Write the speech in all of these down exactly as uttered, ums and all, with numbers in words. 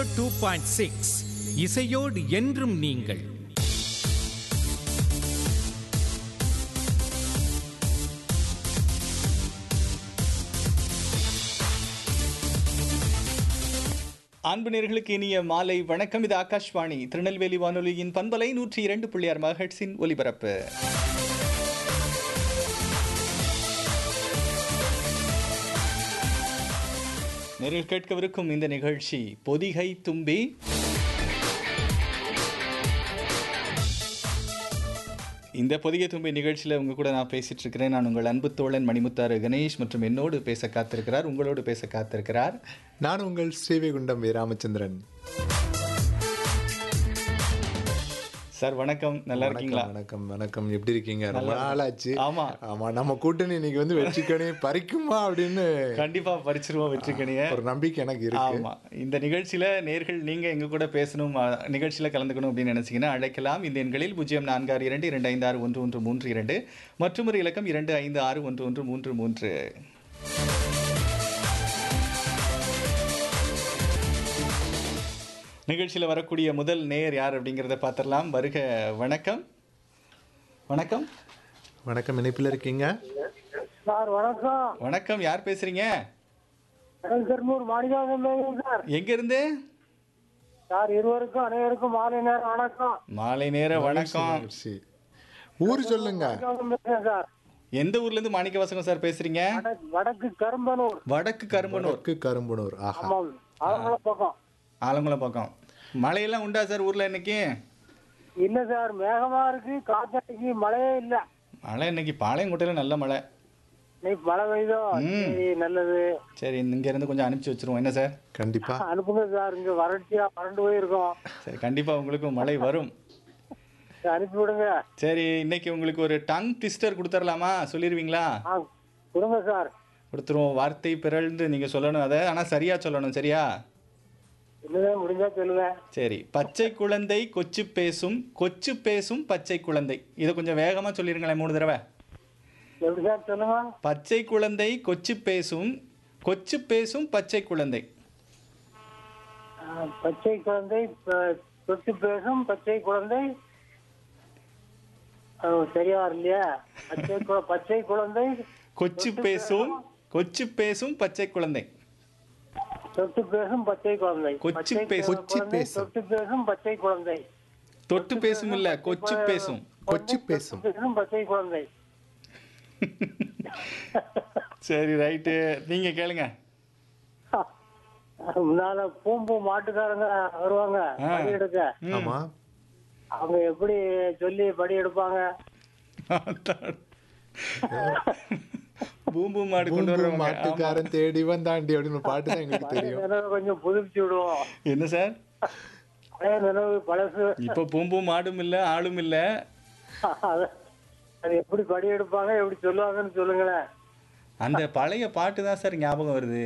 Two point six இசையோடு என்றும் நீங்கள். அன்பு நேயர்களுக்கு இனிய மாலை வணக்கம். இது ஆகாஷ்வாணி திருநெல்வேலி வானொலியின் பண்பலை நூற்றி இரண்டு புள்ளி ஆறு மெகாஹெர்ட்ஸின் ஒலிபரப்பு. நேரில் கேட்கவிருக்கும் இந்த நிகழ்ச்சி பொதிகை தும்பி. இந்த பொதிகை தும்பி நிகழ்ச்சியில் உங்க கூட நான் பேசிட்டு இருக்கிறேன். நான் உங்கள் அன்பு தோழன் மணிமுத்தாறு கணேஷ் மற்றும் என்னோடு பேச காத்திருக்கிறார், உங்களோடு பேச காத்திருக்கிறார் நான் உங்கள் ஸ்ரீவைகுண்டம் வி ராமச்சந்திரன். சார் வணக்கம், நல்லா இருக்கீங்களா? வணக்கம் வணக்கம், எப்படி இருக்கீங்க? ரொம்ப நாளாச்சு. ஆமா ஆமா, நம்ம கூட்டணி இன்னைக்கு வந்து வெற்றிக்கணி பறிக்குமா அப்படின்னு கண்டிப்பா பறிச்சிருவோம் வெற்றிக்கணியை, ஒரு நம்பிக்கை எனக்கு இருக்கு. ஆமா, இந்த நிகழ்ச்சியில நேர்கள் நீங்க எங்க கூட பேசணும், நிகழ்ச்சியில கலந்துக்கணும் அப்படின்னு நினைச்சீங்கன்னா அழைக்கலாம். இந்த எண்களில் பூஜ்ஜியம் நான்கு ஆறு இரண்டு இரண்டு ஐந்து ஆறு ஒன்று ஒன்று மூன்று இரண்டு மற்றும் ஒரு இலக்கம் இரண்டு ஐந்து ஆறு ஒன்று ஒன்று மூன்று மூன்று. நிகழ்ச்சியில் வரக்கூடிய முதல் நேயர் யார் அப்படிங்கிறத பார்த்துடலாம். வருக. வணக்கம். வணக்கம் வணக்கம், இணைப்பில் இருக்கீங்க சார்? வணக்கம். வணக்கம், யார் பேசுறீங்க? திருமூர் மாணிகாசம் சார். எங்க இருந்து சார்? இருவருக்கும் அனைவருக்கும் மாலை நேரம் வணக்கம். மாலை நேர வணக்கம். ஊர் சொல்லுங்க சார். எந்த ஊர்ல இருந்து மாணிக்க வாசகம் சார் பேசுறீங்க? வடக்கு கரும்பனூர். வடக்கு கரும்பனூர். வடக்கு கரும்பனூர். ஆஹா, ஆமாம், ஆலங்குளம் பக்கம். ஆலங்குளம் பக்கம். மழையெல்லாம் உண்டா சார் ஊர்ல இன்னைக்கு? இல்ல சார், மேகமா இருக்கு, காத்தடிக்கு, மழையே இல்ல. மழை இன்னைக்கு பாளையங்கோட்டையில நல்ல மழை. இன்னைக்கு மழை பெய்தோ? சரி, நல்லது. சரி, இங்க இருந்து கொஞ்சம் அனுப்பிச்சு வச்சிருவோம் என்ன சார்? கண்டிப்பா அனுப்புங்க சார், இங்க வறட்சியா வறண்டு போயிருக்கோம். சரி, கண்டிப்பா உங்களுக்கும் மழை வரும். அனுப்பி விடுங்க. சரி, இன்னைக்கு உங்களுக்கு ஒரு டங் ட்விஸ்டர் கொடுத்துடலாமா? சொல்லிடுவீங்களா? ஆ, கொடுங்க சார். கொடுத்துருவோம். வார்த்தை பிறழ்ந்து நீங்க சொல்லணும் அதை, ஆனா சரியா சொல்லணும். சரியா? என்னதான் முடிஞ்சா சொல்லுங்க. சரி. பச்சை குழந்தை கொச்சு பேசும், கொச்சு பேசும் பச்சை குழந்தை. இதை கொஞ்சம் வேகமா சொல்லிருங்களேன் மூணு தடவை. எப்படி சார் சொல்லுங்க? பச்சை குழந்தை கொச்சு பேசும், கொச்சு பேசும் பச்சை குழந்தை. ஆ, பச்சை குழந்தை ப- தொட்டு பேசும் பச்சை குழந்தை. ஓ, சரியா இல்லையா? பச்சை கு- பச்சை குழந்தை கொச்சு பேசும், கொச்சு பேசும் பச்சை குழந்தை. தொட்டு பேசும் பச்சை குழந்தை. கொச்சு பச்சை பேசும். குழந்தை, தொட்டு பேசும் பச்சை குழந்தை. தொட்டு பேசும் இல்ல, கொச்சு பேசும். கொச்சு பேசும். பேசும் பச்சை குழந்தை. சரி, ரைட்டு, நீங்க கேளுங்க. முன்னால பூம்பூ மாட்டுக்காரங்க வருவாங்க ஆ. படி எடுக்க. ம். ஆமா, அவங்க எப்படி சொல்லி படி எடுப்பாங்க? பூம்பு மாடு கொண்டு பூம்பு வருவாங்க. ஆமா. மாட்டுக்காரன் தேடி வந்தாண்டி அப்படின்னு ஒரு பாட்டு தான் எங்களுக்கு பழைய தெரியும். நினைவு கொஞ்சம் புதுப்பிச்சு விடுவோம். என்ன சார்? பழைய நினைவு பழசு. இப்ப பூம்பு மாடும் இல்ல, ஆளும் இல்ல. அது அது எப்படி படி எடுப்பாங்க, எப்படி சொல்லுவாங்கன்னு சொல்லுங்களேன். அந்த பழைய பாட்டு தான் சார் ஞாபகம் வருது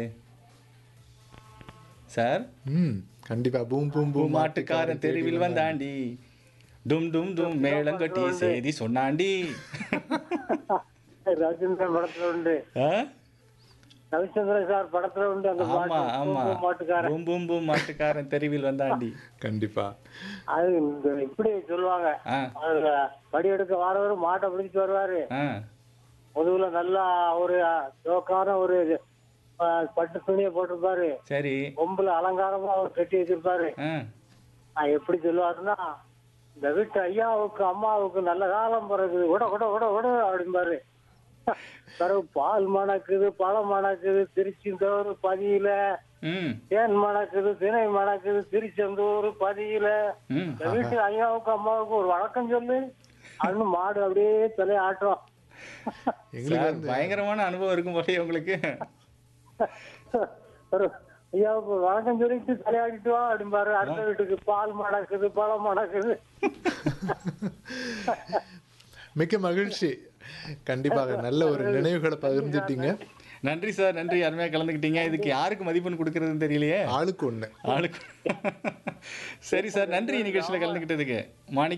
சார். ம், கண்டிப்பா. பூம் பூம் பூ பூம் மாட்டுக்காரன் தெருவில் வந்தாண்டி, டும் டும் டும் மேளம் கட்டி செய்தி சொன்னாண்டி. ரவிச்சந்திரன் படத்துல உண்டு. ஆ? ரவிச்சந்திரன் சார் படத்துல உண்டு அந்த ஆமா பாட்டு. ஆமா. பூம்பூ மாட்டுக்காரன். பூம் பூம் பூம் மாட்டுக்காரன் தெருவில் வந்தாண்டி. கண்டிப்பா. அது இந்த இப்படி சொல்லுவாங்க. ஆ அதுல படி எடுக்க வரவர் மாட்டை பிடிச்சிட்டு வருவாரு. ஆ முதுகுல நல்லா ஒரு சோக்கான ஒரு ஆ, பட்டு துணியை போட்டிருப்பாரு. சரி. கொம்புல அலங்காரமா அவர் கட்டி வச்சிருப்பாரு. ஆ நான் எப்படி சொல்லுவாருன்னா, இந்த வீட்டு ஐயாவுக்கு அம்மாவுக்கு நல்ல காலம் பிறகு விட விட விட விட அப்படிம்பாரு. பிறகு பால் மணக்குது, பழம் மணக்குது, திருச்செந்தூர் பதியில ம் தேன் மணக்குது, திணை மணக்குது, திருச்செந்தூர் பதியில ம் இந்த வீட்டு ஐயாவுக்கு அம்மாவுக்கு ஒரு வணக்கம் சொல்லு அப்படின்னு மாடு அப்படியே தலையை ஆட்டுறோம். எங்களுக்கு சார், வந்து பயங்கரமான அனுபவம் இருக்கும் போதே உங்களுக்கு. ஒரு ஐயாவுக்கு ஒரு வணக்கம் சொல்லிட்டு தலையாடிட்டு வா அப்படிம்பாரு. அடுத்த வீட்டுக்கு பால் மணக்குது, பழம் மணக்குது. மிக்க மகிழ்ச்சி. கண்டிப்பாக நல்ல ஒரு நினைவுகளை பகிர்ந்துட்டீங்க. நன்றி சார், நன்றி. அருமையா கலந்துக்கிட்டீங்க. இதுக்கு யாருக்கு மதிப்பெண் கொடுக்கறதுன்னு தெரியலையே. ஆளுக்கு ஒண்ணு. ஆளுக்கு. சரி சார், நன்றி நிகழ்ச்சியில கலந்துக்கிட்டதுக்கு. மாணிக்க